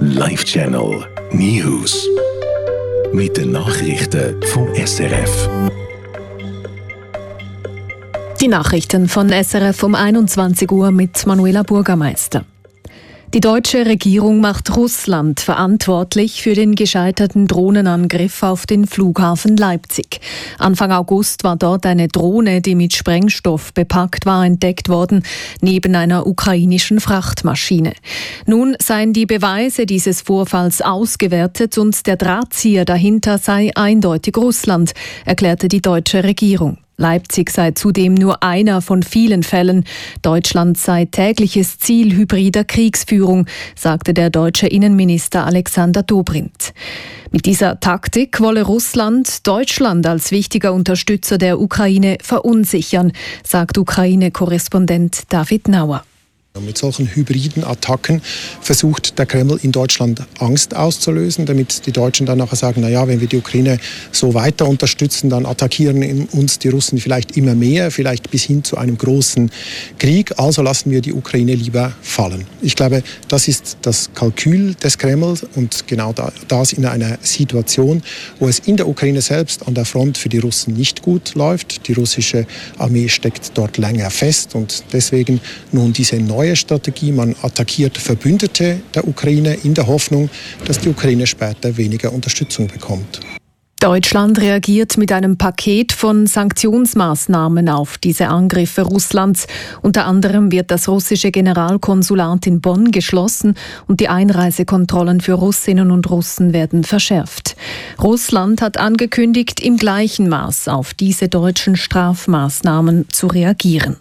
Live Channel News. Mit den Nachrichten vom SRF. Die Nachrichten von SRF um 21 Uhr mit Manuela Bürgermeister. Die deutsche Regierung macht Russland verantwortlich für den gescheiterten Drohnenangriff auf den Flughafen Leipzig. Anfang August war dort eine Drohne, die mit Sprengstoff bepackt war, entdeckt worden, neben einer ukrainischen Frachtmaschine. Nun seien die Beweise dieses Vorfalls ausgewertet und der Drahtzieher dahinter sei eindeutig Russland, erklärte die deutsche Regierung. Leipzig sei zudem nur einer von vielen Fällen. Deutschland sei tägliches Ziel hybrider Kriegsführung, sagte der deutsche Innenminister Alexander Dobrindt. Mit dieser Taktik wolle Russland Deutschland als wichtiger Unterstützer der Ukraine verunsichern, sagt Ukraine-Korrespondent David Nauer. Mit solchen hybriden Attacken versucht der Kreml in Deutschland Angst auszulösen, damit die Deutschen dann nachher sagen, naja, wenn wir die Ukraine so weiter unterstützen, dann attackieren uns die Russen vielleicht immer mehr, vielleicht bis hin zu einem großen Krieg. Also lassen wir die Ukraine lieber fallen. Ich glaube, das ist das Kalkül des Kremls und genau das in einer Situation, wo es in der Ukraine selbst an der Front für die Russen nicht gut läuft. Die russische Armee steckt dort länger fest und deswegen nun diese neue Strategie. Man attackiert Verbündete der Ukraine in der Hoffnung, dass die Ukraine später weniger Unterstützung bekommt. Deutschland reagiert mit einem Paket von Sanktionsmaßnahmen auf diese Angriffe Russlands. Unter anderem wird das russische Generalkonsulat in Bonn geschlossen und die Einreisekontrollen für Russinnen und Russen werden verschärft. Russland hat angekündigt, im gleichen Maß auf diese deutschen Strafmaßnahmen zu reagieren.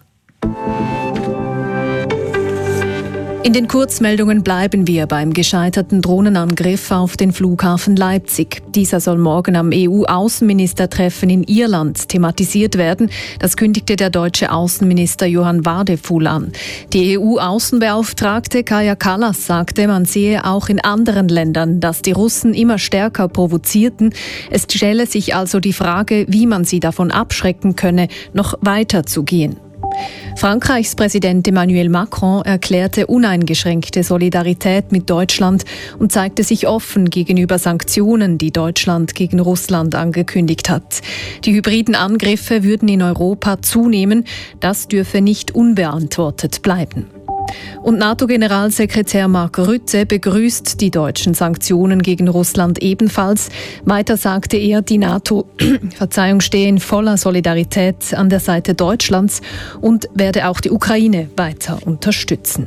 In den Kurzmeldungen bleiben wir beim gescheiterten Drohnenangriff auf den Flughafen Leipzig. Dieser soll morgen am EU-Außenministertreffen in Irland thematisiert werden. Das kündigte der deutsche Außenminister Johann Wadephul an. Die EU-Außenbeauftragte Kaja Kallas sagte, man sehe auch in anderen Ländern, dass die Russen immer stärker provozierten. Es stelle sich also die Frage, wie man sie davon abschrecken könne, noch weiter zu gehen. Frankreichs Präsident Emmanuel Macron erklärte uneingeschränkte Solidarität mit Deutschland und zeigte sich offen gegenüber Sanktionen, die Deutschland gegen Russland angekündigt hat. Die hybriden Angriffe würden in Europa zunehmen. Das dürfe nicht unbeantwortet bleiben. Und NATO-Generalsekretär Mark Rutte begrüßt die deutschen Sanktionen gegen Russland ebenfalls. Weiter sagte er, die NATO stehe in voller Solidarität an der Seite Deutschlands und werde auch die Ukraine weiter unterstützen.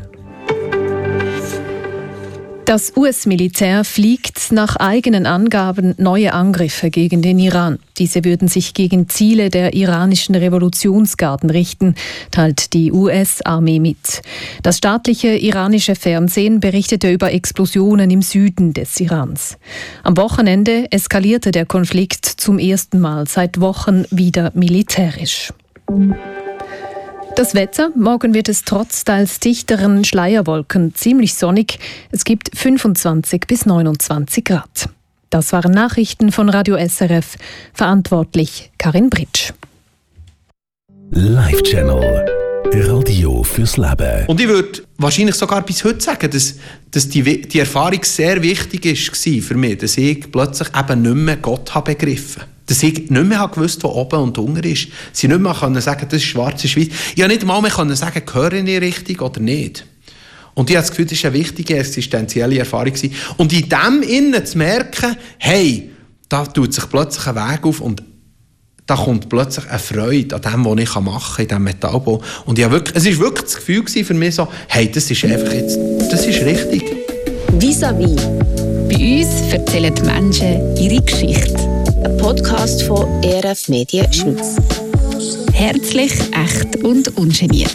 Das US-Militär fliegt nach eigenen Angaben neue Angriffe gegen den Iran. Diese würden sich gegen Ziele der iranischen Revolutionsgarden richten, teilt die US-Armee mit. Das staatliche iranische Fernsehen berichtete über Explosionen im Süden des Irans. Am Wochenende eskalierte der Konflikt zum ersten Mal seit Wochen wieder militärisch. Das Wetter, morgen wird es trotz teils dichteren Schleierwolken ziemlich sonnig. Es gibt 25 bis 29 Grad. Das waren Nachrichten von Radio SRF. Verantwortlich Karin Britsch. Live Channel. Radio fürs Leben. Und ich würde wahrscheinlich sogar bis heute sagen, dass die Erfahrung sehr wichtig war für mich, dass ich plötzlich eben nicht mehr Gott habe begriffen. Dass ich nicht mehr gewusst habe, wo oben und unten ist. Sie nicht mehr sagen konnten, das ist schwarz, das ist weiß. Ich konnte nicht mal mehr sagen, gehöre ich richtig oder nicht. Und ich habe das Gefühl, das war eine wichtige, existenzielle Erfahrung. Und in dem Innen zu merken, hey, da tut sich plötzlich ein Weg auf und da kommt plötzlich eine Freude an dem, was ich machen kann, in diesem Metallbau. Und es war wirklich das Gefühl für mich so, hey, das ist einfach jetzt, das ist richtig. Vis-à-vis. Bei uns erzählen die Menschen ihre Geschichte. Ein Podcast von ERF Medien Schweiz. Herzlich, echt und ungeniert.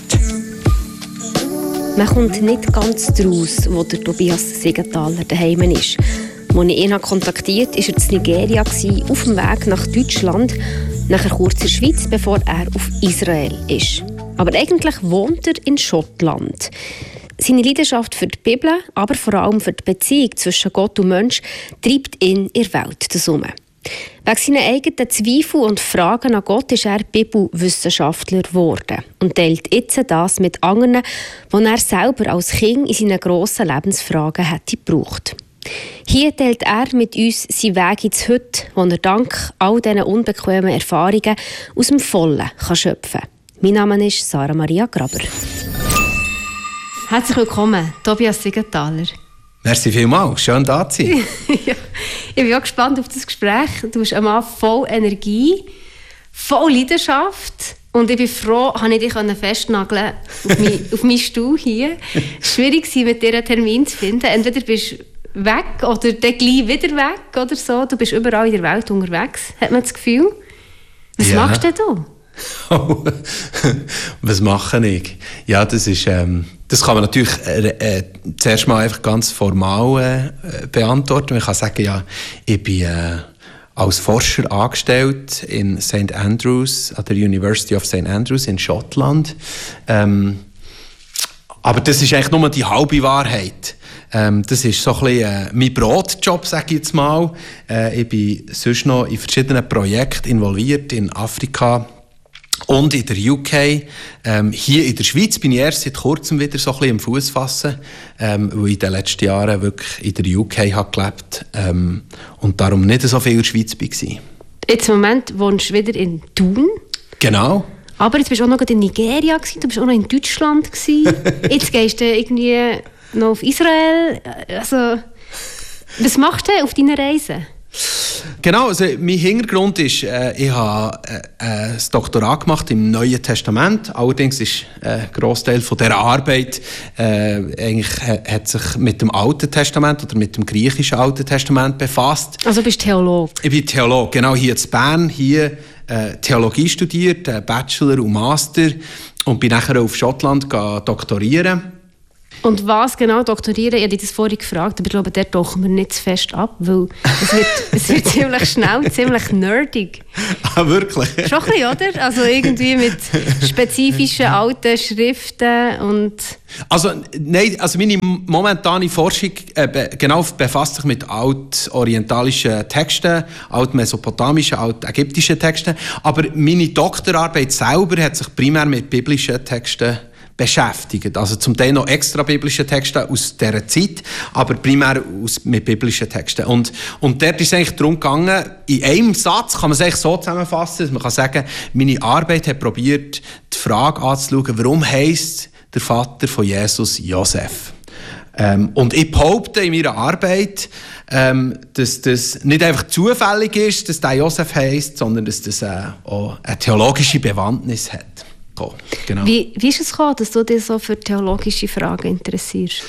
Man kommt nicht ganz daraus, wo der Tobias Siegenthaler daheim ist. Als ich ihn kontaktiert habe, war er in Nigeria auf dem Weg nach Deutschland, nachher kurz in der Schweiz, bevor er auf Israel ist. Aber eigentlich wohnt er in Schottland. Seine Leidenschaft für die Bibel, aber vor allem für die Beziehung zwischen Gott und Mensch, treibt ihn in der Welt herum. Wegen seiner eigenen Zweifel und Fragen an Gott ist er Bibelwissenschaftler geworden und teilt jetzt das mit anderen, was er selber als Kind in seinen grossen Lebensfragen hätte gebraucht. Hier teilt er mit uns seinen Weg ins Heute, wo er dank all diesen unbequemen Erfahrungen aus dem Vollen schöpfen kann. Mein Name ist Sarah Maria Graber. Herzlich willkommen, Tobias Siegenthaler. Merci vielmals, schön da zu sein. Ja, ich bin auch gespannt auf das Gespräch. Du bist ein Mann voll Energie, voll Leidenschaft. Und ich bin froh, dass ich dich festnageln auf meinen Stuhl hier. Es war schwierig, mit dir einen Termin zu finden. Entweder bist du weg oder dann gleich wieder weg oder so. Du bist überall in der Welt unterwegs, hat man das Gefühl. Was machst denn du? Was mache ich? Ja, das kann man natürlich zuerst mal einfach ganz formal beantworten. Man kann sagen, ja, ich bin als Forscher angestellt in St. Andrews, an der University of St. Andrews in Schottland. Aber das ist eigentlich nur die halbe Wahrheit. Das ist so ein bisschen mein Brotjob, sage ich jetzt mal. Ich bin sonst noch in verschiedenen Projekten involviert, in Afrika und in der UK. Hier in der Schweiz bin ich erst seit kurzem wieder so ein bisschen im Fuß fassen, weil ich in den letzten Jahren wirklich in der UK habe gelebt und darum nicht so viel in der Schweiz war. Jetzt im Moment wohnst du wieder in Thun. Genau. Aber jetzt bist du auch noch in Nigeria, du bist auch noch in Deutschland. Jetzt gehst du irgendwie noch auf Israel. Also, was machst du auf deiner Reise? Genau, also mein Hintergrund ist, ich habe das Doktorat gemacht im Neuen Testament. Allerdings ist ein Grossteil von dieser Arbeit eigentlich hat sich mit dem Alten Testament oder mit dem griechischen Alten Testament befasst. Also bist du Theologe? Ich bin Theologe, genau, hier in Bern, hier Theologie studiert, Bachelor und Master und bin nachher auf Schottland doktorieren. Und was genau doktorieren? Ich habe dich das vorhin gefragt, aber ich glaube, der tauchen wir nicht zu fest ab, weil es wird ziemlich schnell, ziemlich nerdig. Ah, wirklich? Schon ein bisschen, oder? Also irgendwie mit spezifischen alten Schriften und... Also, nein, also meine momentane Forschung genau befasst sich mit altorientalischen Texten, altmesopotamischen, altägyptischen Texten, aber meine Doktorarbeit selber hat sich primär mit biblischen Texten beschäftigt. Also zum Teil noch extra biblische Texte aus dieser Zeit, aber primär mit biblischen Texten. Und dort ist es eigentlich darum gegangen, in einem Satz kann man es eigentlich so zusammenfassen, dass man kann sagen, meine Arbeit hat probiert, die Frage anzuschauen, warum heisst der Vater von Jesus Josef? Und ich behaupte in meiner Arbeit, dass das nicht einfach zufällig ist, dass der Josef heisst, sondern dass das auch eine theologische Bewandtnis hat. Genau. Wie ist es gekommen, dass du dich so für theologische Fragen interessierst?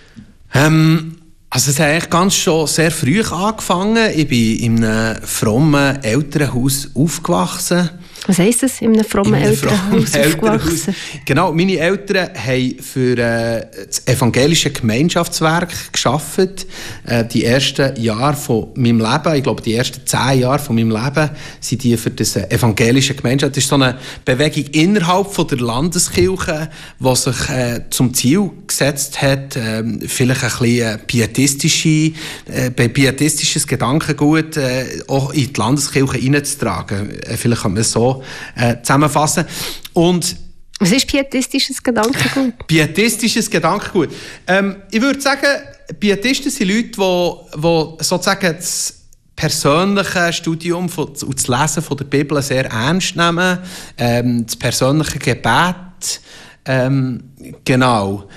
Also es hat eigentlich ganz schon sehr früh angefangen. Ich bin in einem frommen Elternhaus aufgewachsen. Was heisst das, in einem frommen Elternhaus aufgewachsen? Genau, meine Eltern haben für das evangelische Gemeinschaftswerk gearbeitet. Die ersten Jahre von meinem Leben, ich glaube die ersten 10 Jahre von meinem Leben, sind die für das evangelische Gemeinschaft. Das ist so eine Bewegung innerhalb von der Landeskirche, die sich zum Ziel gesetzt hat, vielleicht ein bisschen pietistisches Gedankengut auch in die Landeskirche hineinzutragen. Vielleicht kann man es so zusammenfassen. Und was ist pietistisches Gedankengut? Pietistisches Gedankengut. Ich würde sagen, Pietisten sind Leute, die sozusagen das persönliche Studium und das Lesen von der Bibel sehr ernst nehmen. Das persönliche Gebet. Genau.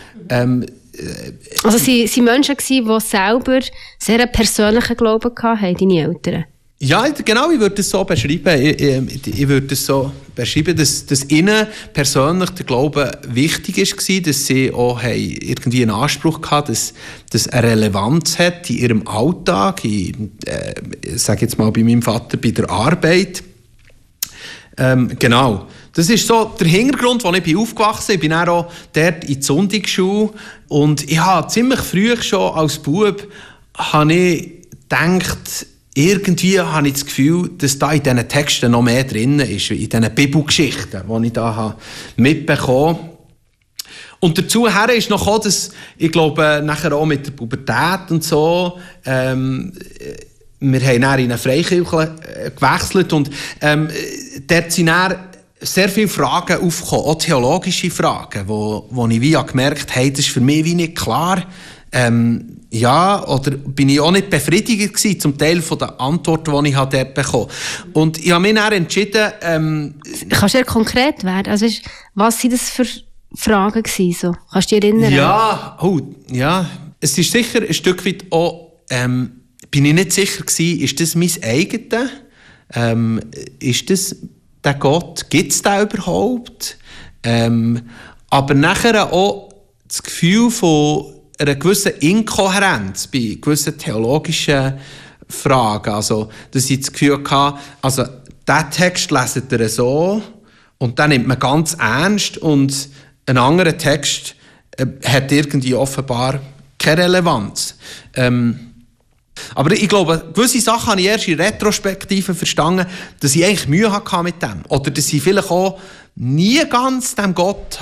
Also sie waren Menschen, die selber sehr einen persönlichen Glauben hatten, deine Eltern? Ja, genau, ich würde es so beschreiben. Ich würde es so beschreiben, dass ihnen persönlich der Glaube wichtig war, dass sie auch irgendwie einen Anspruch hatten, dass das eine Relevanz hat in ihrem Alltag. Ich sage jetzt mal bei meinem Vater bei der Arbeit. Genau. Das ist so der Hintergrund, wo ich aufgewachsen bin. Ich bin auch dort in die Sonntagsschule und ich habe ziemlich früh schon als Bub gedacht, irgendwie habe ich das Gefühl, dass da in diesen Texten noch mehr drin ist, in diesen Bibelgeschichten, die ich da mitbekommen habe. Und dazu ist noch gekommen, dass ich glaube, nachher auch mit der Pubertät und so, wir haben dann in eine Freikirche gewechselt und dort sind dann sehr viele Fragen aufgekommen, auch theologische Fragen, wo ich wie gemerkt habe, hey, das ist für mich wie nicht klar, oder bin ich auch nicht befriedigt gewesen, zum Teil von den Antworten, die ich dort bekommen habe. Und ich habe mich dann entschieden... Kannst du ja konkret werden? Also, was waren das für Fragen gewesen, so? Kannst du dich erinnern? Ja, es ist sicher ein Stück weit auch... bin ich nicht sicher gewesen, ist das mein eigenes? Ist das der Gott? Gibt es den überhaupt? Aber nachher auch das Gefühl von einer gewissen Inkohärenz bei gewissen theologischen Fragen. Also, dass ich das Gefühl hatte, also, diesen Text leset ihr so und den nimmt man ganz ernst und ein anderer Text hat irgendwie offenbar keine Relevanz. Aber ich glaube, gewisse Sachen habe ich erst in Retrospektive verstanden, dass ich eigentlich Mühe hatte mit dem. Oder dass ich vielleicht auch nie ganz dem Gott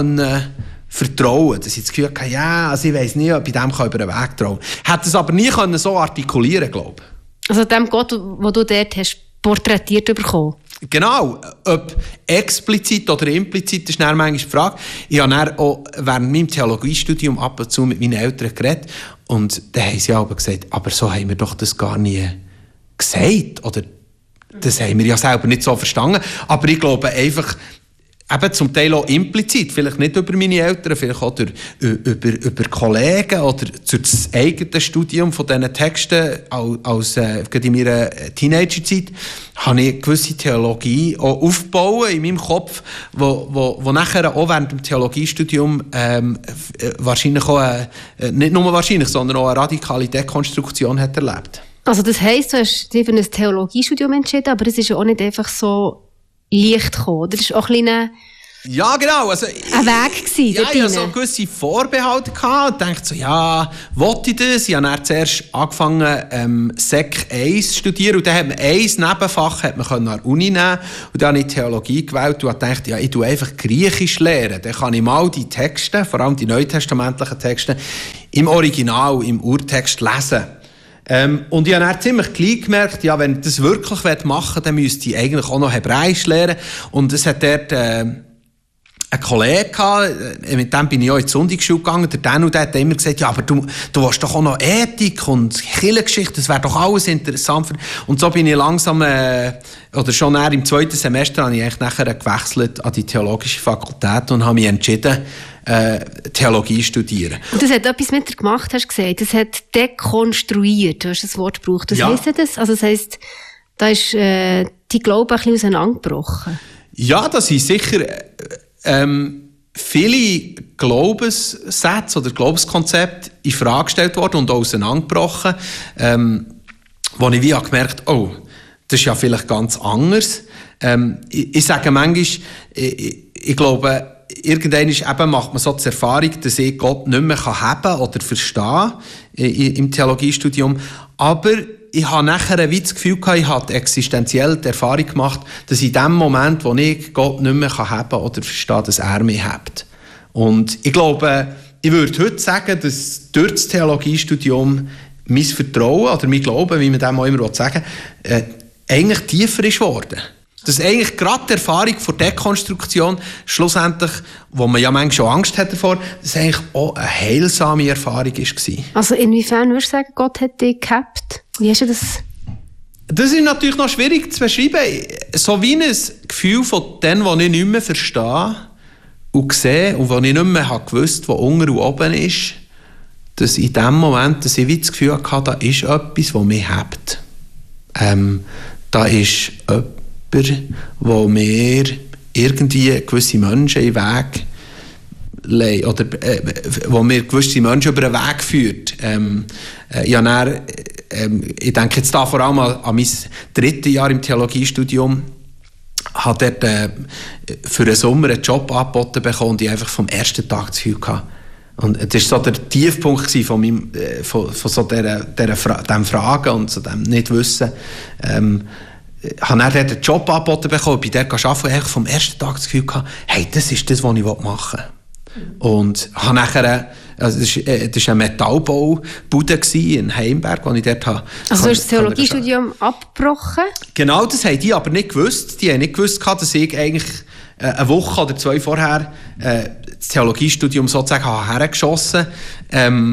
vertrauen. Dass ich das Gefühl hatte, also ich weiss nicht, ob ich dem über den Weg trauen kann. Hätte es aber nie so artikulieren, glaube ich. Also dem Gott, den du dort hast porträtiert bekommen? Genau. Ob explizit oder implizit, ist dann manchmal die Frage. Ich habe dann auch während meinem Theologiestudium ab und zu mit meinen Eltern geredet. Und dann haben sie aber gesagt, aber so haben wir doch das gar nie gesagt. Oder das haben wir ja selber nicht so verstanden. Aber ich glaube einfach, eben zum Teil auch implizit, vielleicht nicht über meine Eltern, vielleicht auch über Kollegen oder durch das eigene Studium von diesen Texten, gerade in meiner Teenagerzeit, habe ich eine gewisse Theologie auch aufgebaut in meinem Kopf, wo nachher auch während dem Theologiestudium wahrscheinlich auch, nicht nur wahrscheinlich, sondern auch eine radikale Dekonstruktion hat erlebt. Also das heisst, du hast dich für ein Theologiestudium entschieden, aber es ist ja auch nicht einfach so leicht gekommen. Das ist auch ein bisschen ja, genau. Also, ein Weg gewesen. Ich hatte so gewisse Vorbehalte und dachte so, wollte ich das? Ich habe dann zuerst angefangen, Sek 1 zu studieren. Und dann hat man ein Nebenfach an der Uni nehmen. Und dann habe ich Theologie gewählt und dachte, ich tue einfach Griechisch lernen. Dann kann ich mal die Texte, vor allem die neutestamentlichen Texte, im Original, im Urtext lesen. Und ich habe dann ziemlich gleich gemerkt, wenn ich das wirklich machen will, dann müsste ich eigentlich auch noch Hebräisch lernen. Und es hat dort einen Kollegen gehabt, mit dem bin ich auch in die Sonntagsschule gegangen, der hat immer gesagt, aber du willst doch auch noch Ethik und Kirchengeschichte, das wäre doch alles interessant. Und so bin ich langsam, oder schon im 2. Semester, habe ich eigentlich nachher gewechselt an die theologische Fakultät und habe mich entschieden, Theologie studieren. Und das hat etwas mit dir gemacht, hast du gesagt. Das hat dekonstruiert, du hast das Wort gebraucht. Was heisst das? Also das heisst, da ist dein Glaube ein bisschen auseinandergebrochen. Ja, das sind sicher viele Glaubenssätze oder Glaubenskonzepte in Frage gestellt worden und auseinandergebrochen, wo ich wie gemerkt habe, das ist ja vielleicht ganz anders. Ich sage manchmal, ich glaube, irgendwann macht man so die Erfahrung, dass ich Gott nicht mehr haben oder verstehen im Theologiestudium. Aber ich habe nachher wie das Gefühl gehabt, ich habe existenziell die Erfahrung gemacht, dass in dem Moment, wo ich Gott nicht mehr haben oder verstehen, dass er mich hat. Und ich glaube, ich würde heute sagen, dass durch das Theologiestudium mein Vertrauen oder mein Glauben, wie man dem auch immer sagen will, eigentlich tiefer ist geworden. Dass eigentlich gerade die Erfahrung von Dekonstruktion schlussendlich, wo man ja manchmal schon Angst hat davor, dass eigentlich auch eine heilsame Erfahrung war. Also inwiefern würdest du sagen, Gott hat dich gehabt? Wie hast du das? Das ist natürlich noch schwierig zu beschreiben. So wie ein Gefühl von dem, was ich nicht mehr verstehe und sehe und was ich nicht mehr gewusst habe, was unten und oben ist, dass in dem Moment, dass ich wie das Gefühl hatte, da ist etwas, das mich hebt. Da ist etwas, wo mir irgendwie gewisse Menschen in den Weg legen, oder wo mir gewisse Menschen über den Weg führt. Ich denke jetzt da vor allem an mein 3. Jahr im Theologiestudium, habe dort für einen Sommer einen Job angeboten bekommen und ich einfach vom ersten Tag das Gefühl hatte. Und das war so der Tiefpunkt von so dem Fragen und so dem Nicht-Wissen. Ich habe dann einen Job angeboten bekommen, bei der arbeiten, und vom ersten Tag das Gefühl gehabt, hey, das ist das, was ich machen will. Und habe nachher, also das war eine Metallbaubude in Heimberg, wo ich dort habe. Also du hast das Theologiestudium abgebrochen? Genau, das haben die aber nicht gewusst. Die haben nicht gewusst, dass ich eigentlich eine Woche oder 2 vorher das Theologiestudium sozusagen hergeschossen habe.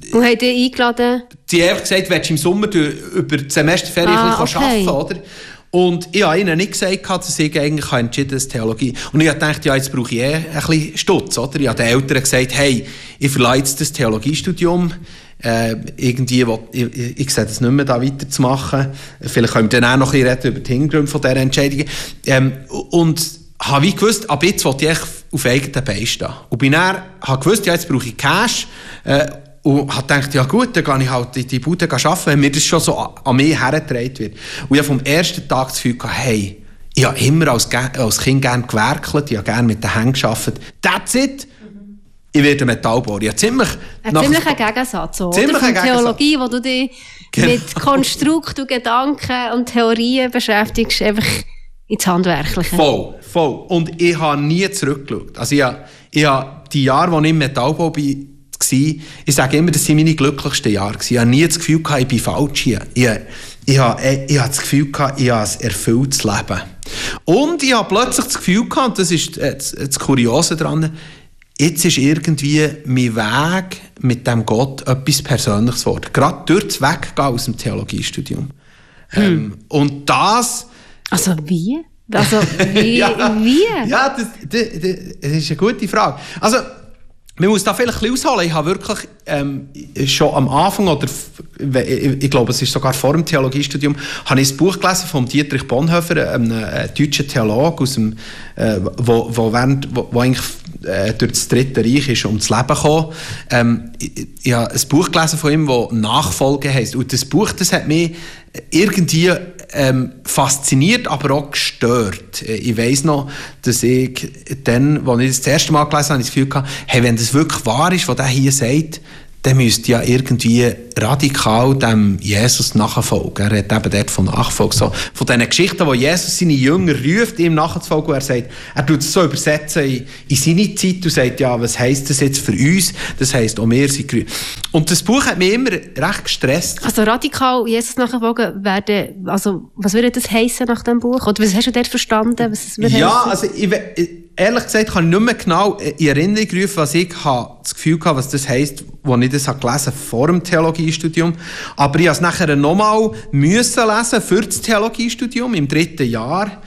Und haben die eingeladen? Die haben einfach gesagt, willst du im Sommer über die Semesterferien arbeiten, oder? Und ich habe ihnen nicht gesagt, dass ich eigentlich entschieden habe, dass Theologie. Und ich habe gedacht, ja, jetzt brauche ich ein bisschen Stutz, oder? Ich habe den Eltern gesagt, hey, ich verlasse jetzt das Theologiestudium. Ich sehe das nicht mehr, da weiterzumachen. Vielleicht können wir dann auch noch ein bisschen über die Hintergründe von dieser Entscheidung. Und habe ich gewusst, ab jetzt will ich auf eigenen Beinen stehen. Und bin dann, habe gewusst, ja, jetzt brauche ich Cash. Und habe gedacht, ja gut, dann gehe ich halt in die Bude arbeiten, wenn mir das schon so an mich hergetragen wird. Und ich habe vom ersten Tag das Gefühl gehabt, hey, ich habe immer als Kind gerne gewerkelt, ich habe gerne mit den Händen gearbeitet. That's it! Ich werde Metallbauer. Ja, ziemlich ein Gegensatz, oder? Ziemlich von Theologie, wo du dich mit Konstrukt und Gedanken und Theorien beschäftigst, einfach ins Handwerkliche. Voll. Und ich habe nie zurückgeschaut. Also ich habe die Jahre, als ich im Metallbau war, ich sage immer, das waren meine glücklichsten Jahre. Ich habe nie das Gefühl gehabt, ich bin falsch hier. Ich habe das Gefühl gehabt, ich habe ein erfülltes Leben. Und ich habe plötzlich das Gefühl gehabt, und das ist das Kuriose daran, jetzt ist irgendwie mein Weg mit dem Gott etwas Persönliches geworden. Gerade durch das Weggehen aus dem Theologiestudium. Und das... Also wie? Wie? Ja, das ist eine gute Frage. Also, man muss da vielleicht ein bisschen ausholen. Ich habe wirklich schon am Anfang, oder ich glaube, es ist sogar vor dem Theologiestudium, habe ich ein Buch gelesen von Dietrich Bonhoeffer, einem deutschen Theologen, wo eigentlich durch das Dritte Reich ist ums Leben gekommen. Ich habe ein Buch gelesen von ihm, das Nachfolge heisst. Und das Buch, das hat mich irgendwie fasziniert, aber auch gestört. Ich weiss noch, dass ich dann, als ich das erste Mal gelesen habe, das Gefühl hatte, hey, wenn das wirklich wahr ist, was der hier sagt, dann müsste ja irgendwie radikal dem Jesus nachfolgen. Er hat eben dort von Nachfolge, so von diesen Geschichten, wo Jesus seine Jünger ruft, ihm nachzufolgen, und er sagt, er tut es so übersetzen in seine Zeit und sagt, ja, was heisst das jetzt für uns? Das heisst, auch wir sind gerufen. Und das Buch hat mich immer recht gestresst. Also radikal Jesus nachfolgen werden, also was würde das heissen nach dem Buch? Oder was hast du dort verstanden? Also ehrlich gesagt kann ich nicht mehr genau in Erinnerung rufen, was ich das Gefühl hatte, was das heisst, als ich das gelesen habe vor dem Theologiestudium. Aber ich musste es nachher nochmal lesen für das Theologiestudium im 3. Jahr.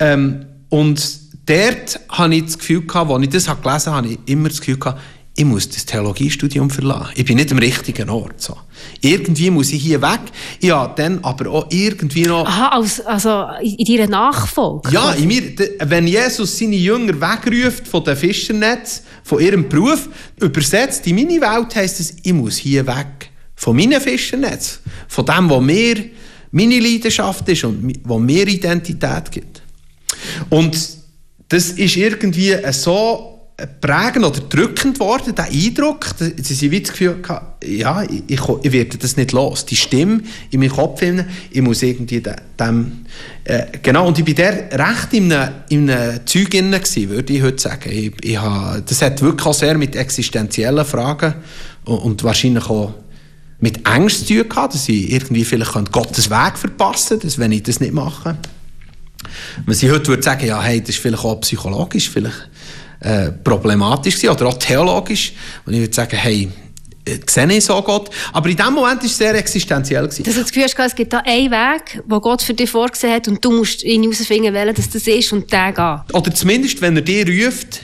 Und dort hatte ich das Gefühl, als ich das gelesen habe, habe ich immer das Gefühl gehabt, ich muss das Theologiestudium verlassen. Ich bin nicht am richtigen Ort. So. Irgendwie muss ich hier weg. Ich habe dann aber auch irgendwie noch... Aha, also in deiner Nachfolge? Ja, in mir, wenn Jesus seine Jünger wegruft von den Fischernetz, von ihrem Beruf, übersetzt in meine Welt, heisst es, ich muss hier weg. Von meinem Fischernetz. Von dem, was mir meine Leidenschaft ist und was mir Identität gibt. Und das ist irgendwie so prägend oder drückend worden, der Eindruck, dass ich wie das Gefühl hatte, ja, ich werde das nicht los. Die Stimme in meinem Kopf, ich muss irgendwie dem genau, und ich war da recht in einem Zeug drin gewesen, würde ich heute sagen. Das hat wirklich auch sehr mit existenziellen Fragen und wahrscheinlich auch mit Angst zu tun gehabt, dass ich irgendwie vielleicht Gottes Weg verpassen könnte, wenn ich das nicht mache. Wenn ich heute würde sagen, ja, hey, das ist vielleicht auch psychologisch, vielleicht problematisch gewesen, oder auch theologisch. Und ich würde sagen, hey, sehe ich so Gott. Aber in dem Moment war es sehr existenziell gewesen. Dass du das Gefühl hast, es gibt da einen Weg, den Gott für dich vorgesehen hat und du musst ihn herausfinden, dass das ist und der geht. Oder zumindest, wenn er dich ruft,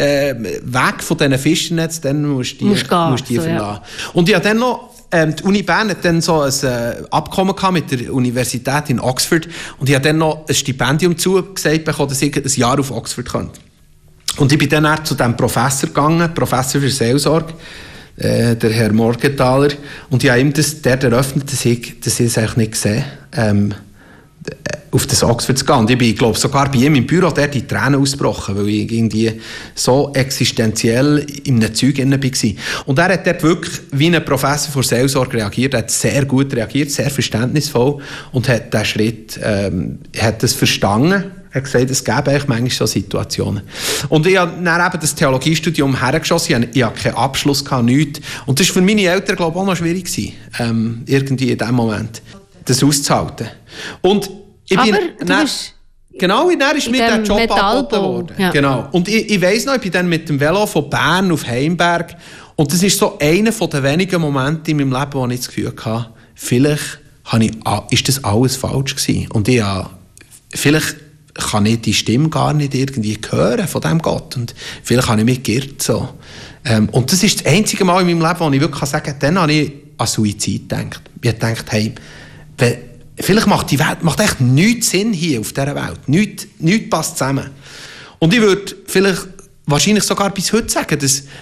weg von diesen Fischernetz, dann musst du die verlassen. Ja. Und ich habe dann noch die Uni Bern hat dann so ein Abkommen gehabt mit der Universität in Oxford und ich habe dann noch ein Stipendium zugesagt bekommen, dass ich ein Jahr auf Oxford kann. Und ich bin dann zu diesem Professor gegangen, Professor für Seelsorge, der Herr Morgenthaler, und ich habe ihm das dort eröffnet, dass ich es eigentlich nicht sehe, auf das Oxford zu gehen. Und ich bin, glaube sogar bei ihm im Büro dort in Tränen ausgebrochen, weil ich irgendwie so existenziell in einem Zeug drin war. Und er hat dort wirklich wie ein Professor für Seelsorge reagiert, er hat sehr gut reagiert, sehr verständnisvoll und hat diesen Schritt, hat das verstanden. Er hat gesagt, es gäbe eigentlich manchmal so Situationen. Und ich habe dann eben das Theologiestudium hergeschossen. Ich hatte keinen Abschluss, nichts. Und das war für meine Eltern, glaube ich, auch noch schwierig gewesen, irgendwie in diesem Moment, das auszuhalten. Und ich bin genau, dann ist mir der Job angeboten worden. Ja. Genau. Und ich weiss noch, ich bin dann mit dem Velo von Bern auf Heimberg Und das ist so einer der wenigen Momente in meinem Leben, wo ich das Gefühl hatte, vielleicht ist das alles falsch gewesen. Und vielleicht kann ich die Stimme gar nicht irgendwie hören von diesem Gott. Und vielleicht habe ich mich geirrt so. Und das ist das einzige Mal in meinem Leben, wo ich wirklich sagen kann, dann habe ich an Suizid gedacht. Ich habe gedacht, hey, vielleicht macht die Welt echt nichts Sinn hier auf dieser Welt. Nichts passt zusammen. Und ich würde wahrscheinlich sogar bis heute sagen,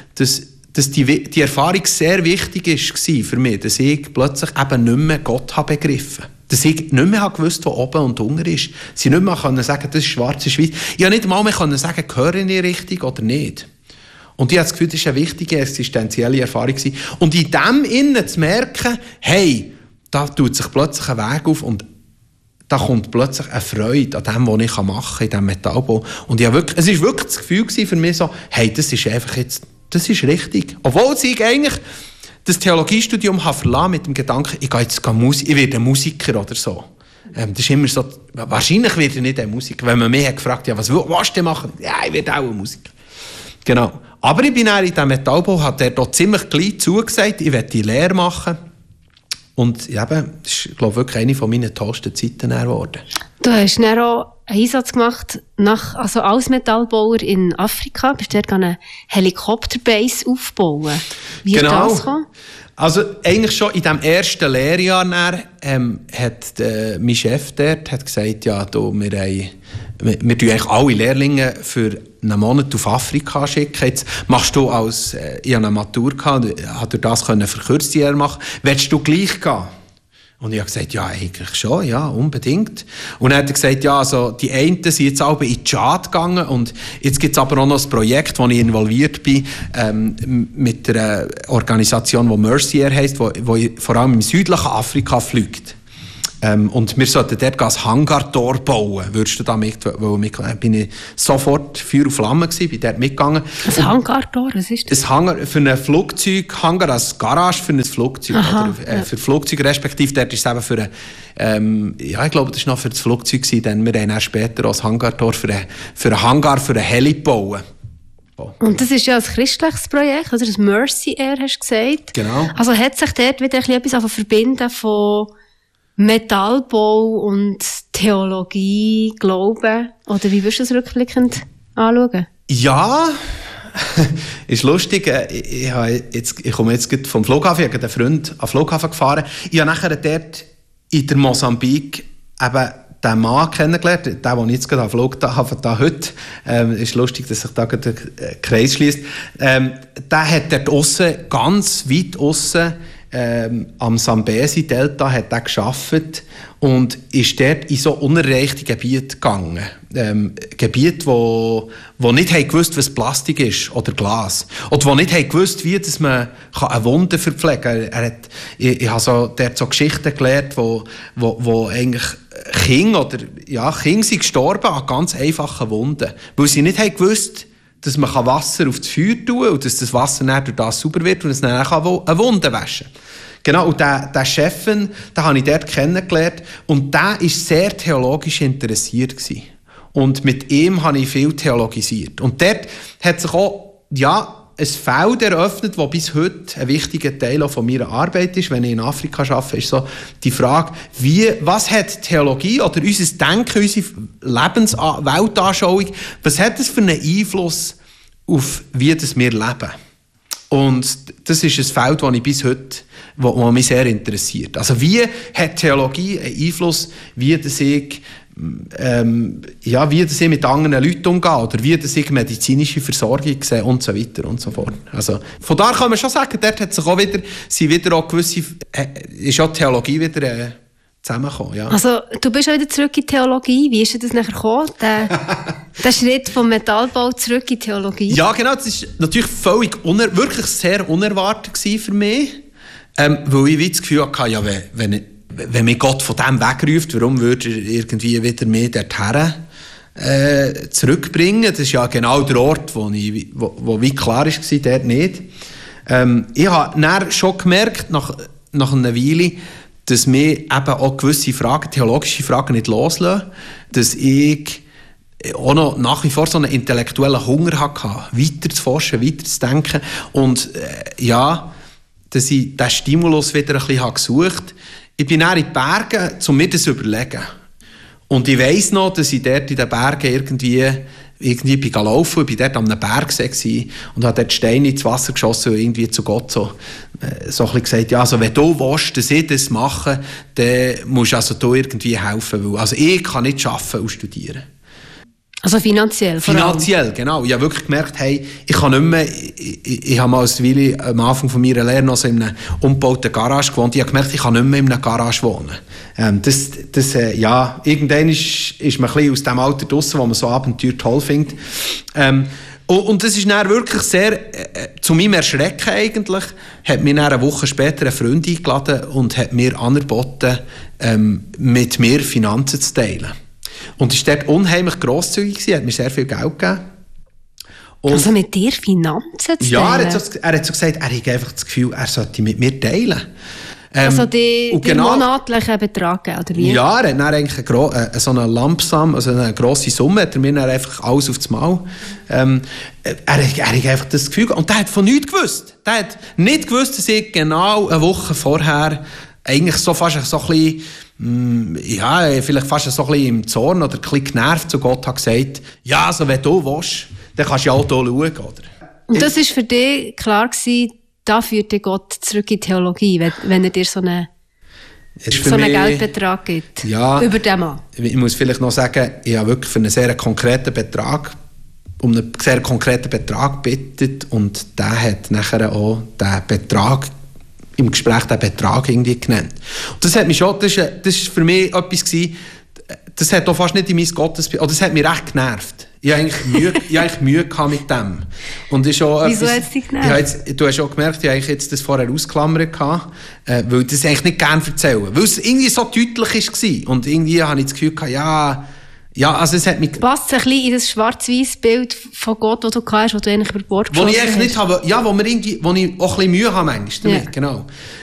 dass die Erfahrung sehr wichtig war für mich, dass ich plötzlich eben nicht mehr Gott habe begriffen habe. Dass ich nicht mehr gewusst habe, wo oben und unten ist. Sie nicht mehr sagen konnte, das ist schwarz, das ist weiß. Ich konnte nicht mal mehr sagen, gehöre ich richtig oder nicht. Und ich habe das Gefühl, das war eine wichtige existenzielle Erfahrung. Und in dem Innen zu merken, hey, da tut sich plötzlich ein Weg auf und da kommt plötzlich eine Freude an dem, was ich machen kann, in diesem Metallbau. Und es war wirklich das Gefühl für mich so, hey, das ist einfach jetzt, das ist richtig. Obwohl ich eigentlich das Theologiestudium verlassen mit dem Gedanken, ich werde Musiker oder so. Das ist immer so, wahrscheinlich werde ich nicht ein Musiker. Wenn man mich hat gefragt, ja, was willst du machen? Ja, ich werde auch ein Musiker. Genau. Aber ich bin dann in diesem Metallbau, hat er da ziemlich gleich zugesagt, ich werde die Lehre machen. Und ja, das ist, glaube ich, wirklich eine von meinen tollsten Zeiten geworden. Du hast dann auch einen Einsatz gemacht, als Metallbauer in Afrika. Bist du dort eine Helikopterbase aufbauen? Wie ist das gekommen? Also eigentlich schon in diesem ersten Lehrjahr hat mein Chef dort gesagt, ja, wir schicken eigentlich alle Lehrlinge für einen Monat auf Afrika schicken. Jetzt machst du ich hatte eine Matur gehabt, habe das verkürzt machen. Willst du gleich gehen? Und ich habe gesagt, ja, eigentlich schon, ja, unbedingt. Und dann hat er gesagt, ja, also die einen sind jetzt alle in die Tschad gegangen und jetzt gibt es aber auch noch ein Projekt, wo ich involviert bin, mit einer Organisation, die Mercy Air heisst, die vor allem im südlichen Afrika fliegt. Und wir sollten dort ein Hangartor bauen. Würdest du da bin ich sofort Feuer und Flamme gewesen, bin dort mitgegangen. Ein Hangartor, was ist das? Ein Hangar für ein Flugzeug, Hangar als Garage für ein Flugzeug. Aha, oder, für Flugzeug, respektive dort ist es eben für ich glaube, das war noch für das Flugzeug gewesen, denn wir haben dann später auch ein Hangartor für einen Hangar für einen Heli bauen. Und das ist ja ein christliches Projekt, oder? Das Mercy Air, hast du gesagt. Genau. Also hat sich dort wieder etwas verbinden von Metallbau und Theologie, Glauben? Oder wie würdest du das rückblickend anschauen? Ja, ist lustig. Ich komme jetzt vom Flughafen, ich habe einen Freund am Flughafen gefahren. Ich habe nachher dort in der Mosambik eben den Mann kennengelernt, den ich jetzt gerade am Flughafen heute. Ist lustig, dass sich da der Kreis schließt. Der hat dort aussen, ganz weit aussen, am Sambesi-Delta hat er gearbeitet und ist dort in so unerreichte Gebiete gegangen. Gebiete, wo nicht gewusst, was Plastik ist oder Glas. Oder wo nicht gewusst, wie dass man eine Wunde verpflegen kann. Ich habe dort so Geschichten gelernt, wo eigentlich Kinder sind gestorben an ganz einfachen Wunden. Weil sie nicht gewusst, dass man Wasser auf das Feuer tun kann und dass das Wasser dann durch das sauber wird und es dann eine Wunde waschen kann. Genau, und der Chef, den habe ich dort kennengelernt und der war sehr theologisch interessiert gewesen. Und mit ihm habe ich viel theologisiert. Und dort hat sich auch ein Feld eröffnet, das bis heute ein wichtiger Teil auch von meiner Arbeit ist, wenn ich in Afrika arbeite, ist so die Frage, was hat Theologie oder unser Denken, unsere Weltanschauung, was hat das für einen Einfluss auf wie das wir leben? Und das ist ein Feld, das ich bis heute, das mich sehr interessiert. Also wie hat Theologie einen Einfluss, wie das ich mit anderen Leuten umgehe oder wie das ich medizinische Versorgung sehe und so weiter und so fort. Also, von da kann man schon sagen, dort hat sich auch ist auch Theologie wieder zusammengekommen. Ja. Also, du bist auch wieder zurück in Theologie. Wie ist das nachher gekommen? Der Schritt vom Metallbau zurück in Theologie? Ja, genau. Das war natürlich wirklich sehr unerwartet für mich. Weil ich das Gefühl hatte, ja, wenn mich Gott von dem wegruft, warum würde er irgendwie wieder mehr dorthin zurückbringen? Das ist ja genau der Ort, wo wie klar war, dort nicht. Ich habe dann schon gemerkt, nach einer Weile, dass mir eben auch gewisse Fragen, theologische Fragen nicht loslassen, dass ich auch noch nach wie vor so einen intellektuellen Hunger hatte, weiter zu forschen, weiter zu denken. Und dass ich diesen Stimulus wieder ein bisschen gesucht habe. Ich bin dann in die Berge, um mir das zu überlegen. Und ich weiss noch, dass ich dort in den Bergen irgendwie bin gelaufen. Ich war dort an einem Bergsee und habe dort Steine ins Wasser geschossen und irgendwie zu Gott so ein bisschen gesagt, ja, also wenn du willst, dass ich das mache, dann musst also du irgendwie helfen. Weil, also ich kann nicht arbeiten und studieren. Also finanziell? Finanziell, genau. Ich habe wirklich gemerkt, hey, ich kann nicht mehr, ich habe mal als Willi am Anfang von meiner Lehre noch so in einer umgebauten Garage gewohnt. Ich habe gemerkt, ich kann nicht mehr in einer Garage wohnen. Irgendwann ist man ein bisschen aus dem Alter draussen, wo man so Abenteuer toll findet. Und das ist dann wirklich sehr, zu meinem Erschrecken eigentlich, hat mir dann eine Woche später eine Freundin eingeladen und hat mir angeboten, mit mir Finanzen zu teilen. Und er war dort unheimlich grosszügig, hat mir sehr viel Geld gegeben. Und also mit dir Finanzen zu teilen? Ja, er hat so gesagt, er hat einfach das Gefühl, er sollte mit mir teilen. Also den monatlichen Betrag, oder wie? Ja, er hat dann eigentlich so eine Lumpsum, also eine grosse Summe, hat er mir dann einfach alles aufs Maul. Er hat einfach das Gefühl, und der hat von nichts gewusst. Der hat nicht gewusst, dass ich genau eine Woche vorher eigentlich so fast so ein bisschen, vielleicht fast so ein bisschen im Zorn oder ein bisschen genervt zu Gott hat gesagt, ja, also wenn du willst, dann kannst du ja auch hier schauen, oder? Und das war für dich klar gewesen, da führt dir Gott zurück in die Theologie, wenn er dir so einen Geldbetrag gibt, über den Mann? Ich muss vielleicht noch sagen, ich habe wirklich für einen sehr konkreten Betrag, um einen sehr konkreten Betrag gebeten und der hat nachher auch den Betrag im Gespräch den Betrag irgendwie genannt. Und das hat mich schon, das ist für mich etwas gewesen, das hat auch fast nicht in mein Gottesbild, oder das hat mich recht genervt. Ich habe eigentlich Mühe gehabt mit dem. Und ist auch wieso hat es dich genervt? Du hast auch gemerkt, ich habe jetzt das vorher ausklammert gehabt, weil ich das eigentlich nicht gerne erzählen. Weil es irgendwie so deutlich war. Und irgendwie habe ich das Gefühl gehabt, also es hat mich... Passt ein bisschen in das schwarz-weiss Bild von Gott, das du hast, das du eigentlich über Bord geschossen hast? Wo ich eigentlich nicht habe, wo ich auch ein bisschen Mühe habe manchmal damit, genau.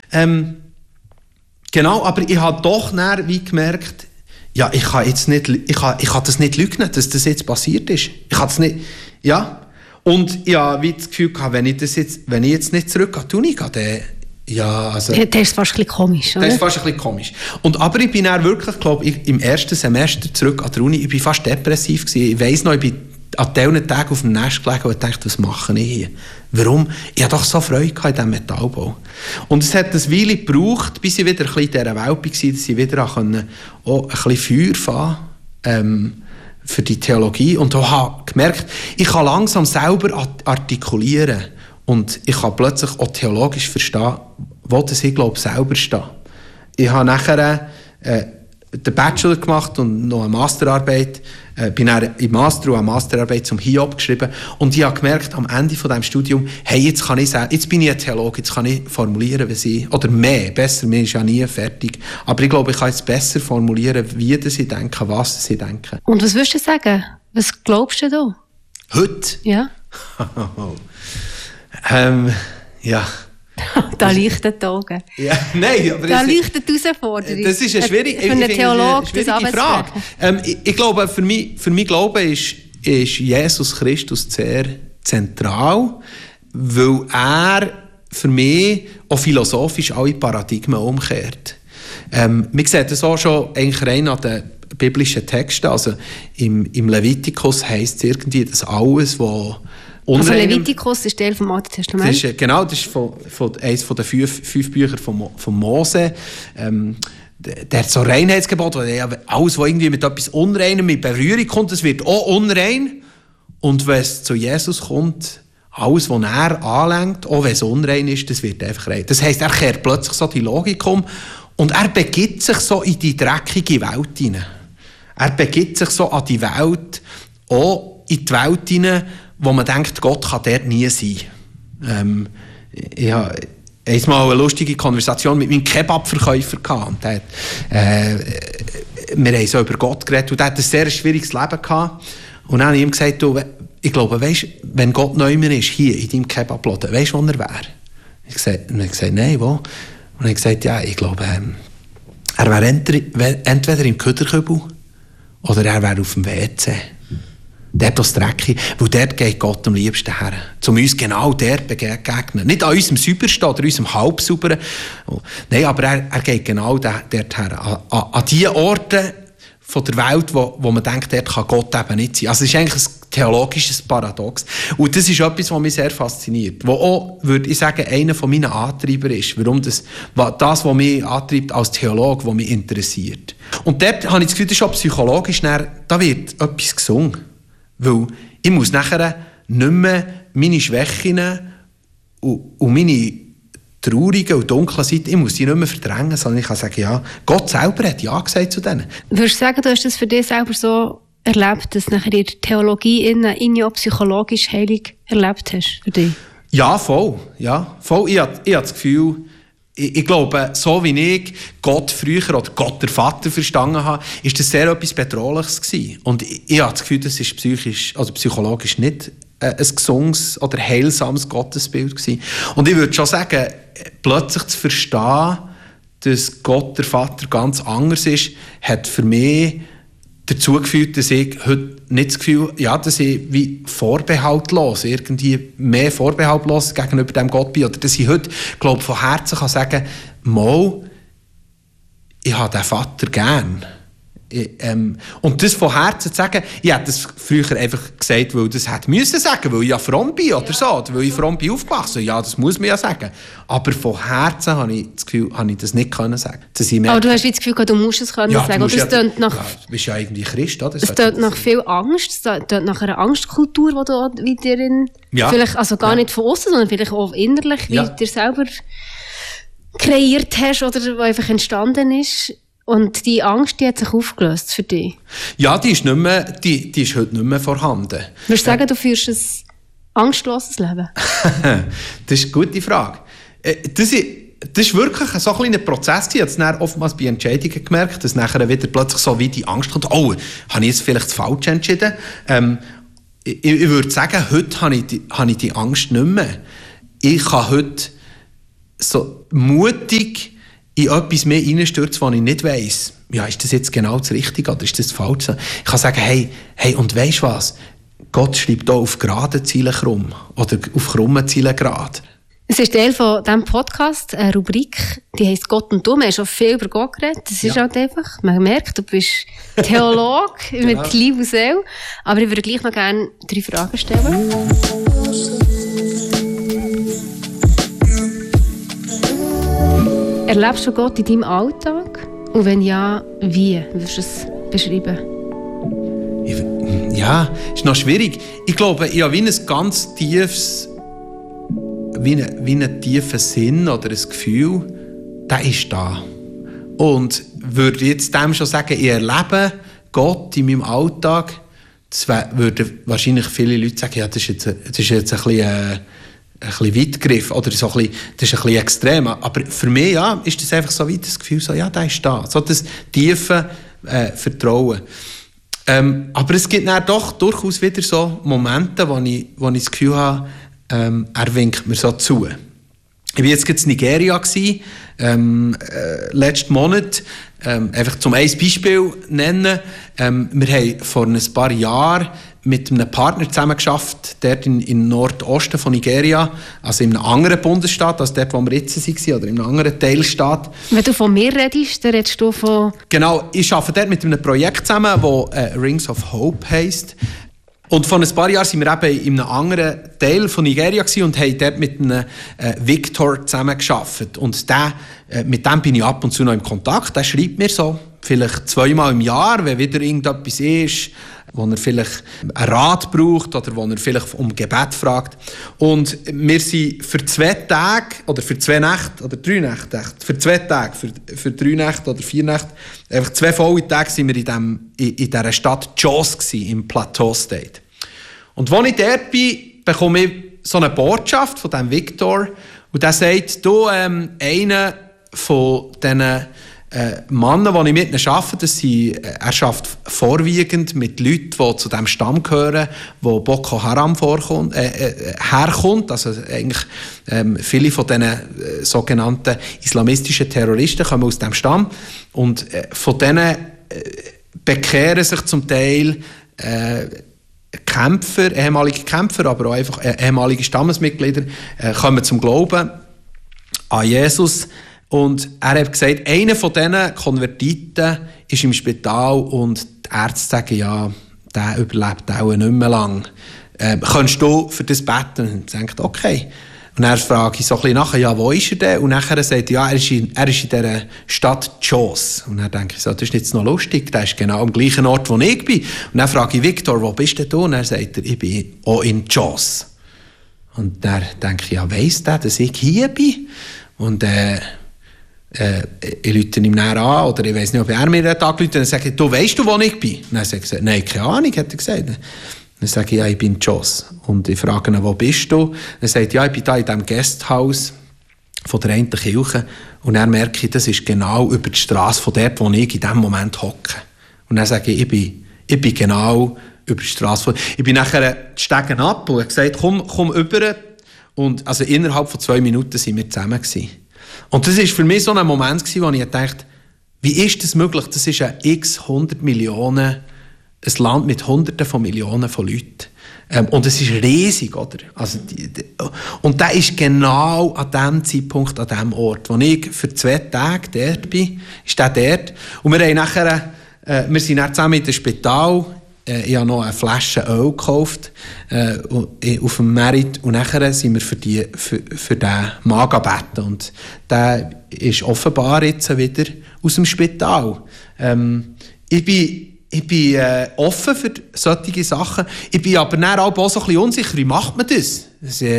Genau, aber ich habe doch näher wie gemerkt, ja, ich kann das nicht leugnen, dass das jetzt passiert ist. Ich kann das nicht, Und ich habe wie das Gefühl gehabt, wenn ich jetzt nicht zurück an die Uni gehe, dann, das ist fast ein bisschen komisch, oder? Das ist fast ein bisschen komisch. Aber ich bin dann wirklich, glaube ich, im ersten Semester zurück an der Uni, ich bin fast depressiv gewesen. Ich weiss noch, ich bin an diesen Tagen auf dem Nest gelegen und dachte, was mache ich hier? Warum? Ich hatte doch so Freude in diesem Metallbau. Und es hat eine Weile gebraucht, bis ich wieder ein bisschen in dieser Welt war, dass ich wieder auch ein bisschen Feuer fahren für die Theologie. Und auch habe gemerkt, ich kann langsam selber artikulieren. Und ich kann plötzlich auch theologisch verstehen, wo das ich glaube selber stehe. Ich habe nachher den Bachelor gemacht und noch eine Masterarbeit. Bin dann im Master und eine Masterarbeit zum Hiob geschrieben. Und ich habe gemerkt, am Ende von diesem Studium, hey, jetzt bin ich ein Theologe, jetzt kann ich formulieren, oder mehr, besser, mir ist ja nie fertig. Aber ich glaube, ich kann jetzt besser formulieren, wie das ich denke, was das ich denke. Und was würdest du sagen? Was glaubst du da? Heute? Ja. Ja. Da leuchten die Augen. Ja, nein, aber da leuchtet die Herausforderung. Das ist eine schwierige Frage. Ich glaube, für mich Glauben ist Jesus Christus sehr zentral, weil er für mich auch philosophisch alle Paradigmen umkehrt. Man sieht das auch schon eigentlich rein an den biblischen Texten. Also im Levitikus heisst es irgendwie, dass alles, was also Levitikus ist Teil vom Alten Testament? Das ist eines von den fünf Büchern von Mose. Der hat so Reinheitsgebot, alles, was irgendwie mit etwas Unreinem in Berührung kommt, das wird auch unrein. Und wenn es zu Jesus kommt, alles, was er anlenkt, auch wenn es unrein ist, das wird einfach rein. Das heisst, er kehrt plötzlich so die Logik um und er begibt sich so in die dreckige Welt hinein. Er begibt sich so an die Welt, auch in die Welt hinein, wo man denkt, Gott kann dort nie sein. Ich hatte einmal eine lustige Konversation mit meinem Kebabverkäufer gehabt. Wir haben so über Gott geredet und er hat ein sehr schwieriges Leben gehabt. Und dann habe ich ihm gesagt, ich glaube, weißt, wenn Gott neu mehr ist, hier in deinem Kebabladen, weißt du, wo er wäre? Und er hat gesagt, nein, wo? Und er hat gesagt, ja, ich glaube, er wäre entweder im Köderkübel oder er wäre auf dem WC. Dort das Dreckige, weil dort geht Gott am liebsten her. Um uns genau dort begegnen. Nicht an unserem Saubersten oder unserem Halbsauberen. Nein, aber er geht genau dort her. An die Orte von der Welt, wo man denkt, dort kann Gott eben nicht sein. Also es ist eigentlich ein theologisches Paradox. Und das ist etwas, was mich sehr fasziniert. Wo auch, würde ich sagen, einer von meinen Antreiber ist. Warum das, was mich antreibt als Theologe, was mich interessiert. Und dort habe ich das Gefühl, das ist auch psychologisch, da wird etwas gesungen. Weil ich muss nachher nicht mehr meine Schwächen und meine traurigen und dunklen Seiten, ich muss die nicht mehr verdrängen, sondern ich kann sagen, ja, Gott selber hat ja gesagt zu denen. Würdest du sagen, du hast das für dich selber so erlebt, dass nachher in der Theologie auch psychologisch heilig erlebt hast für dich? Ja, voll. Ja, voll. Ich habe das Gefühl, ich glaube, so wie ich Gott früher oder Gott der Vater verstanden habe, ist das sehr etwas Bedrohliches gewesen. Und ich habe das Gefühl, das ist psychologisch nicht ein gesundes oder heilsames Gottesbild gewesen. Und ich würde schon sagen, plötzlich zu verstehen, dass Gott der Vater ganz anders ist, hat für mich dazu geführt, dass ich heute nicht das Gefühl, ja, dass ich wie vorbehaltlos, irgendwie mehr vorbehaltlos gegenüber dem Gott bin, oder dass ich heute, glaube von Herzen kann sagen, mal, ich habe den Vater gern. Und das von Herzen zu sagen, ich hätte das früher einfach gesagt, weil das hätte müssen sagen, weil ich ja fromm bin oder so, oder weil ich fromm bin aufgewachsen. Ja, das muss man ja sagen. Aber von Herzen habe ich das Gefühl, habe ich das nicht können sagen. Aber du hast das Gefühl, du musst es können sagen. Oder es tönt nach, du bist ja irgendwie Christ, oder? Es tönt nach viel Angst, es tönt nach einer Angstkultur, die du wie dir vielleicht, also gar nicht von außen, sondern vielleicht auch innerlich, wie du dir selber kreiert hast oder die einfach entstanden ist. Und die Angst, die hat sich aufgelöst für dich? Ja, die ist heute nicht mehr vorhanden. Würdest du sagen, du führst ein angstloses Leben? Das ist eine gute Frage. Das ist wirklich so ein kleiner Prozess. Ich habe es dann oftmals bei Entscheidungen gemerkt, dass nachher wieder plötzlich so wie die Angst kommt, oh, habe ich jetzt vielleicht falsch entschieden? Ich würde sagen, heute habe ich die Angst nicht mehr. Ich kann heute so mutig in etwas mehr reinstürzen, was ich nicht weiss. Ja, ist das jetzt genau das Richtige oder ist das falsch? Ich kann sagen, hey, und weisst was? Gott schreibt auch auf geraden Zielen krumm oder auf krummen Zielen gerade. Es ist Teil von diesem Podcast, eine Rubrik, die heisst Gott und du. Wir haben schon viel über Gott geredet. Das ist halt einfach, man merkt, du bist Theolog genau. Mit Liebe und Seele. Aber ich würde gleich noch gerne 3 Fragen stellen. Erlebst du Gott in deinem Alltag? Und wenn ja, wie würdest du es beschreiben? Ja, ist noch schwierig. Ich glaube, ich habe wie ein ganz tiefes, wie einen tiefen Sinn oder ein Gefühl, der ist da. Und würde jetzt dem schon sagen, ich erlebe Gott in meinem Alltag, das würden wahrscheinlich viele Leute sagen, ja, das ist jetzt ein bisschen weit gegriffen, oder so das ist ein bisschen extrem. Aber für mich ja, ist das einfach so weit das Gefühl, so, ja, der ist da. So das tiefe Vertrauen. Aber es gibt dann doch durchaus wieder so Momente, wo ich das Gefühl habe, er winkt mir so zu. Ich war jetzt in Nigeria, letzten Monat. Einfach zum ein Beispiel nennen. Wir haben vor ein paar Jahren mit einem Partner zusammengearbeitet, dort im Nordosten von Nigeria, also in einem anderen Bundesstaat als dort, wo wir jetzt waren, oder in einem anderen Teilstaat. Wenn du von mir redest, dann redest du von... Genau, ich arbeite dort mit einem Projekt zusammen, das Rings of Hope heisst. Und vor ein paar Jahren waren wir eben in einem anderen Teil von Nigeria und haben dort mit einem Victor zusammengearbeitet. Und mit dem bin ich ab und zu noch im Kontakt. Der schreibt mir so, vielleicht 2-mal im Jahr, wenn wieder irgendetwas ist, wo er vielleicht einen Rat braucht oder wo er vielleicht um Gebet fragt. Und wir sind für 2 Tage oder für 2 Nächte oder 3 Nächte, für 2 Tage, für 3 Nächte oder 4 Nächte, einfach 2 volle Tage sind wir in dieser Stadt Jos gsi, im Plateau State. Und als ich dort bin, bekomme ich so eine Botschaft von diesem Victor und der sagt, du, einer von diesen Männer, die ich mit ihnen arbeite, er arbeitet vorwiegend mit Leuten, die zu dem Stamm gehören, wo Boko Haram herkommt. Also eigentlich viele von diesen sogenannten islamistischen Terroristen kommen aus dem Stamm. Und von denen bekehren sich zum Teil Kämpfer, ehemalige Kämpfer, aber auch einfach ehemalige Stammesmitglieder kommen zum Glauben an Jesus. Und er hat gesagt, einer von diesen Konvertiten ist im Spital und die Ärzte sagen, ja, der überlebt auch nicht mehr lang. Kannst du für das beten? Und er denkt, okay. Und dann frage ich so ein bisschen nachher, ja, wo ist er denn? Und nachher sagt er, ja, er ist in dieser Stadt Jos. Und dann denke ich so, das ist jetzt noch lustig, der ist genau am gleichen Ort, wo ich bin. Und dann frage ich Victor, wo bist denn du? Und er sagt, ich bin auch in Jos. Und dann denke ich, ja, weiss der, dass ich hier bin? Und ich rufe ihn näher an, oder ich weiss nicht, ob er mir einen Tag ruft, und dann sage ich, du weisst du, wo ich bin? Und dann sagt er, nein, keine Ahnung, hat er gesagt. Dann sage ich, ja, ich bin in Jos. Und ich frage ihn, wo bist du? Dann sagt er, ja, ich bin da in diesem Gasthaus von der einen Kirche. Und dann merke ich, das ist genau über die Strasse von dort, wo ich in diesem Moment hocke. Und dann sage ich, ich bin genau über die Strasse. Ich bin nachher die Stegen ab und habe gesagt, komm rüber. Und also innerhalb von 2 Minuten waren wir zusammen gewesen. Und das war für mich so ein Moment, wo ich dachte, wie ist das möglich? Das ist ein x 100 Millionen, ein Land mit Hunderten von Millionen von Leuten. Und es ist riesig, oder? Also und der ist genau an dem Zeitpunkt, an dem Ort. Wo ich für 2 Tage dort bin, ist der dort. Und wir sind dann zusammen in das Spital. Ich habe noch eine Flasche Öl gekauft auf dem Merit und nachher sind wir für den Mann gebeten. Und der ist offenbar jetzt wieder aus dem Spital. Ich bin offen für solche Sachen. Ich bin aber dann auch so ein bisschen unsicher, wie macht man das?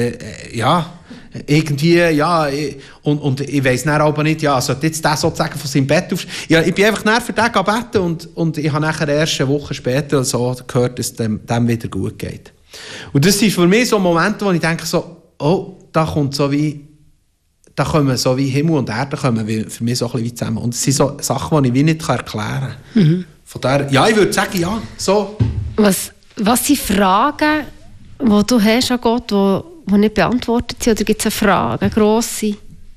Und ich weiss dann aber nicht, ja, sollte jetzt der sozusagen von seinem Bett aufstehen. Ja, ich bin einfach dann für den gebeten und ich habe nachher erst eine Woche später so gehört, dass dem wieder gut geht. Und das sind für mich so Momente, wo ich denke so, oh, da kommen so wie Himmel und Erde kommen für mich so ein bisschen wie zusammen. Und es sind so Sachen, die ich wie nicht erklären kann. Mhm. Von daher, ja, ich würde sagen, ja, so. Was sind Fragen, die du hast an Gott, die nicht beantwortet sind? Oder gibt es eine Frage, eine grosse?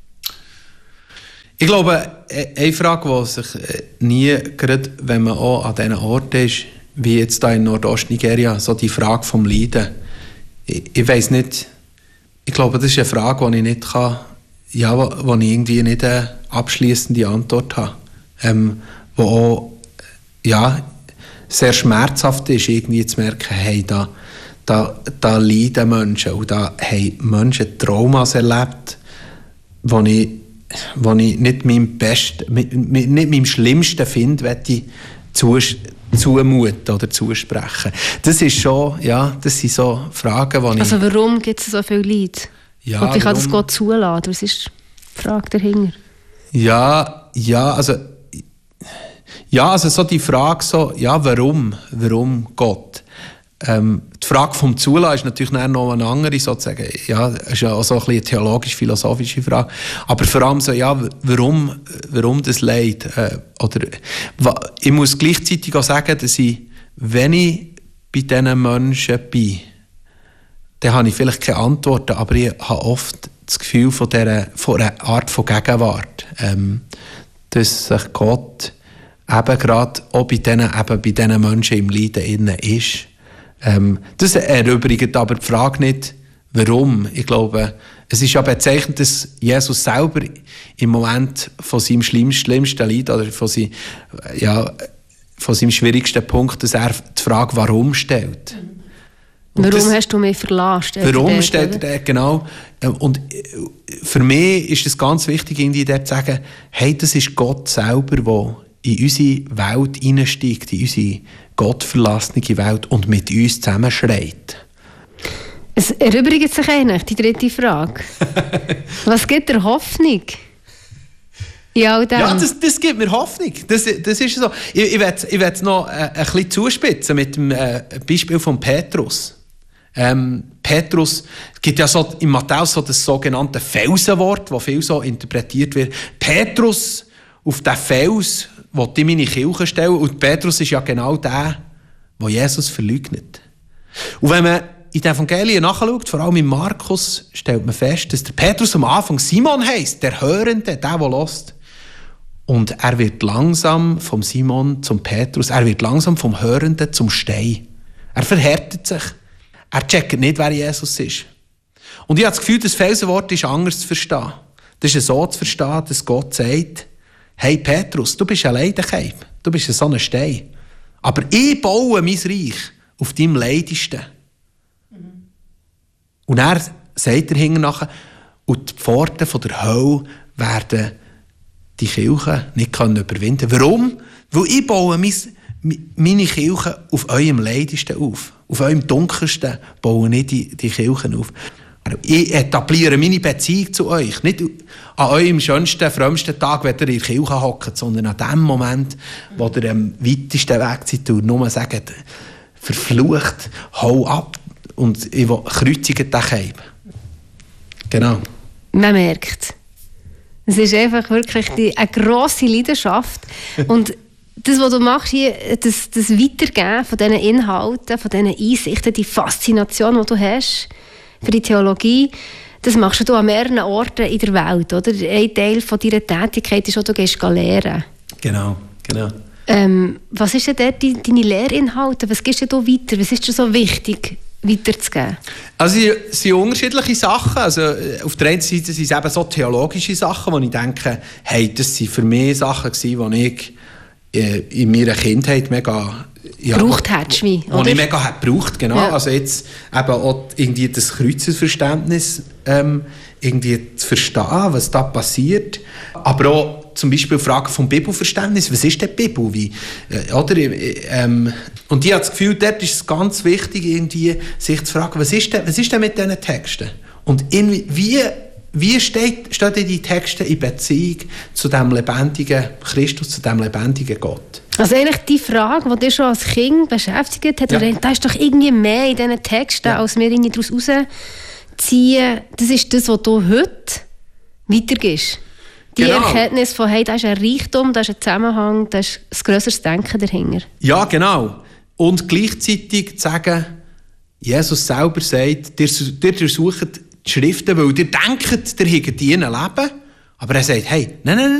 Ich glaube, eine Frage, die sich nie, gerade wenn man auch an diesen Orten ist, wie jetzt hier in Nordostnigeria, so die Frage vom Leiden. Ich weiss nicht, ich glaube, das ist eine Frage, die ich nicht kann, ja, wo ich irgendwie nicht eine abschliessende Antwort habe. Wo auch, ja, sehr schmerzhaft ist, irgendwie zu merken, hey, da leiden Menschen und da haben Menschen Traumas erlebt, wo ich nicht meinem schlimmsten Find zumuten oder zusprechen. Das ist schon, ja, das sind so Fragen, die Also warum gibt es so viel Leid? Ja, und wie kann das Gott zulassen? Was ist die Frage dahinter? Also so die Frage so, ja, warum Gott? Die Frage vom Zulassen ist natürlich noch eine andere, sozusagen. Ja, ist ja auch so ein bisschen eine theologisch-philosophische Frage. Aber vor allem so, ja, warum das Leid? Oder, ich muss gleichzeitig auch sagen, dass wenn ich bei diesen Menschen bin, dann habe ich vielleicht keine Antworten, aber ich habe oft das Gefühl von einer Art von Gegenwart, dass sich Gott eben gerade auch bei diesen Menschen im Leiden innen ist. Das erübrigt aber die Frage nicht, warum. Ich glaube, es ist ja bezeichnend, dass Jesus selber im Moment von seinem schlimmsten Leid oder von seinem schwierigsten Punkt, dass er die Frage «Warum?» stellt. Und warum hast du mich verlassen? Warum stellt er genau? Und für mich ist es ganz wichtig, irgendwie dort zu sagen, hey, das ist Gott selber, der in unsere Welt hineinsteigt, in unsere gottverlassene Welt und mit uns zusammenschreit. Es erübrigt sich eigentlich die dritte Frage. Was gibt dir Hoffnung? Ja, das gibt mir Hoffnung. Das ist so. Ich will es noch ein bisschen zuspitzen mit dem Beispiel von Petrus. Petrus, es gibt ja so in Matthäus so das sogenannte Felsenwort, das viel so interpretiert wird. Petrus, auf den Fels wollte ich meine Kirche stellen. Und Petrus ist ja genau der Jesus verleugnet. Und wenn man in den Evangelien nachschaut, vor allem in Markus, stellt man fest, dass der Petrus am Anfang Simon heisst, der Hörende, der hört. Und er wird langsam vom Simon zum Petrus, er wird langsam vom Hörenden zum Stein. Er verhärtet sich. Er checkt nicht, wer Jesus ist. Und ich habe das Gefühl, das Felsenwort ist anders zu verstehen. Das ist so zu verstehen, dass Gott sagt, hey Petrus, du bist allein daheim. Du bist so ein Stein. Aber ich baue mein Reich auf deinem Leidesten. Und er sagt er hinterher, und die Pforten von der Hölle werden die Kirche nicht überwinden können. Warum? Weil ich baue meine Kirche auf eurem Leidesten auf. Auf eurem Dunkelsten baue ich die Kirchen auf. Ich etabliere meine Beziehung zu euch. Nicht an eurem schönsten, frömmsten Tag, wenn ihr in der Kirche hockt, sondern an dem Moment, wo ihr am weitesten Weg seid und nur sagt, verflucht, hau ab und ich will kreuzigen den Keib. Genau. Man merkt, es ist einfach wirklich eine grosse Leidenschaft. Und das, was du machst hier, das Weitergeben von diesen Inhalten, von diesen Einsichten, die Faszination, die du hast für die Theologie, das machst du an mehreren Orten in der Welt, oder? Ein Teil von deiner Tätigkeit ist auch, du gehst lehren. Genau. Was ist denn dort deine Lehrinhalte? Was gibst du weiter? Was ist dir so wichtig, weiterzugeben? Also es sind unterschiedliche Sachen. Also, auf der einen Seite sind es eben so theologische Sachen, wo ich denke, hey, das waren für mich Sachen, die ich in meiner Kindheit mega gebraucht hättest, oder? Die ich mega gebraucht, genau. Ja. Also jetzt eben auch irgendwie das Kreuzesverständnis irgendwie zu verstehen, was da passiert. Aber auch zum Beispiel die Frage vom Bibelverständnis. Was ist denn die Bibel? Und ich habe das Gefühl, dort ist es ganz wichtig, irgendwie, sich zu fragen, was ist denn mit diesen Texten? Und wie stehen die Texte in Beziehung zu dem lebendigen Christus, zu dem lebendigen Gott? Also eigentlich die Frage, die dich schon als Kind beschäftigt hat, da ist doch irgendwie mehr in diesen Texten, als wir daraus rausziehen. Das ist das, was du heute weitergibst. Die Erkenntnis von, hey, da ist ein Reichtum, da ist ein Zusammenhang, da ist ein grösseres Denken dahinter. Ja, genau. Und gleichzeitig zu sagen, Jesus selber sagt, ihr durchsucht die Schriften, weil ihr denkt, ihr hättet die in Leben. Aber er sagt, hey, nein,